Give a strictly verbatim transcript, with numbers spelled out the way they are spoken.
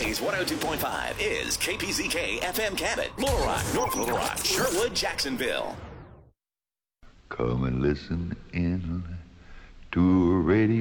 K's one oh two point five is K P Z K F M Cabot, Little Rock, North Little Rock, Sherwood, Jacksonville. Come and listen in to a radio.